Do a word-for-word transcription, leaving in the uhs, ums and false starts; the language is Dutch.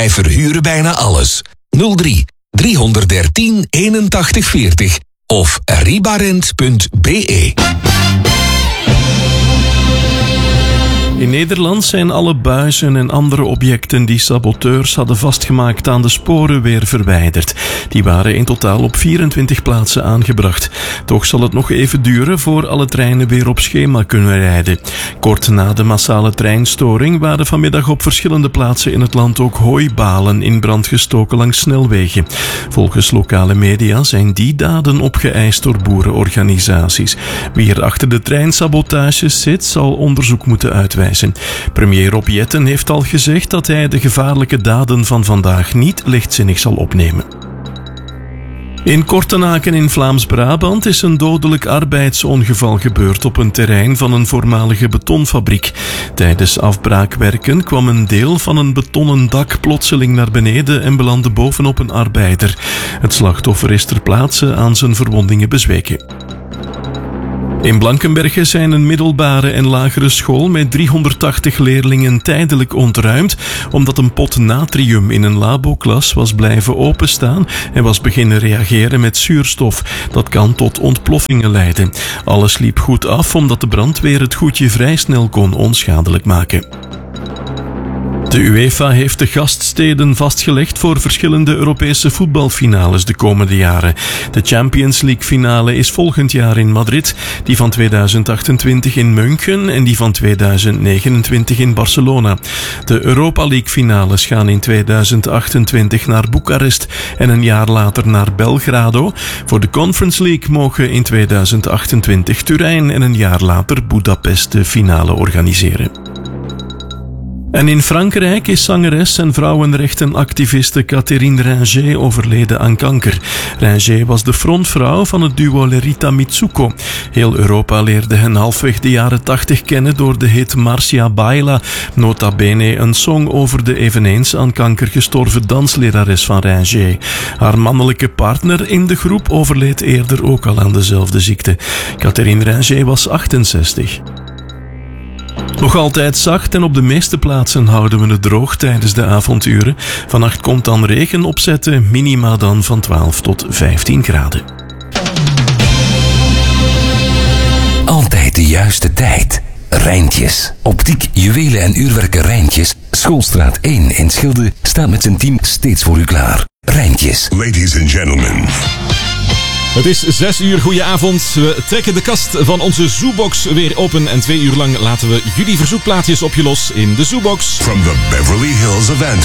Wij verhuren bijna alles. nul drie driehonderddertien eenentachtig veertig of ribarent punt be. In Nederland zijn alle buizen en andere objecten die saboteurs hadden vastgemaakt aan de sporen weer verwijderd. Die waren in totaal op vierentwintig plaatsen aangebracht. Toch zal het nog even duren voor alle treinen weer op schema kunnen rijden. Kort na de massale treinstoring waren vanmiddag op verschillende plaatsen in het land ook hooibalen in brand gestoken langs snelwegen. Volgens lokale media zijn die daden opgeëist door boerenorganisaties. Wie er achter de treinsabotages zit, zal onderzoek moeten uitwijzen. Premier Rob Jetten heeft al gezegd dat hij de gevaarlijke daden van vandaag niet lichtzinnig zal opnemen. In Kortenaken in Vlaams-Brabant is een dodelijk arbeidsongeval gebeurd op een terrein van een voormalige betonfabriek. Tijdens afbraakwerken kwam een deel van een betonnen dak plotseling naar beneden en belandde bovenop een arbeider. Het slachtoffer is ter plaatse aan zijn verwondingen bezweken. In Blankenberge zijn een middelbare en lagere school met driehonderdtachtig leerlingen tijdelijk ontruimd omdat een pot natrium in een laboklas was blijven openstaan en was beginnen reageren met zuurstof. Dat kan tot ontploffingen leiden. Alles liep goed af omdat de brandweer het goedje vrij snel kon onschadelijk maken. De UEFA heeft de gaststeden vastgelegd voor verschillende Europese voetbalfinales de komende jaren. De Champions League finale is volgend jaar in Madrid, die van tweeduizend achtentwintig in München en die van tweeduizend negenentwintig in Barcelona. De Europa League finales gaan in tweeduizend achtentwintig naar Boekarest en een jaar later naar Belgrado. Voor de Conference League mogen in tweeduizend achtentwintig Turijn en een jaar later Budapest de finale organiseren. En in Frankrijk is zangeres en vrouwenrechtenactiviste Catherine Ringer overleden aan kanker. Ringer was de frontvrouw van het duo Lerita Mitsuko. Heel Europa leerde hen halfweg de jaren tachtig kennen door de hit Marcia Baila, nota bene een song over de eveneens aan kanker gestorven danslerares van Ringer. Haar mannelijke partner in de groep overleed eerder ook al aan dezelfde ziekte. Catherine Ringer was achtenzestig. Nog altijd zacht en op de meeste plaatsen houden we het droog tijdens de avonduren. Vannacht komt dan regen opzetten, minima dan van twaalf tot vijftien graden. Altijd de juiste tijd. Rijntjes. Optiek, juwelen en uurwerken Rijntjes. Schoolstraat één in Schilde staat met zijn team steeds voor u klaar. Rijntjes. Ladies and gentlemen. Het is zes uur, goedenavond. We trekken de kast van onze Zoobox weer open en twee uur lang laten we jullie verzoekplaatjes op je los in de Zoobox. From the Beverly Hills of